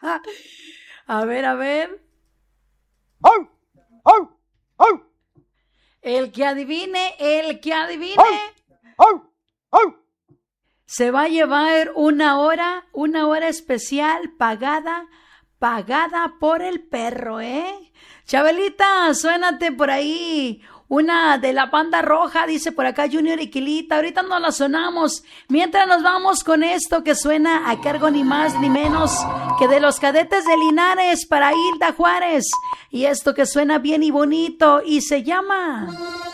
A ver, a ver. ¡Au! ¡Au! ¡Au! El que adivine, ¡Au! ¡Au! se va a llevar una hora especial pagada por el perro, ¿eh? Chabelita, suénate por ahí. Una de la banda roja, dice por acá Junior y Quilita. Ahorita no la sonamos. Mientras nos vamos con esto que suena a cargo ni más ni menos que de los Cadetes de Linares para Hilda Juárez. Y esto que suena bien y bonito y se llama...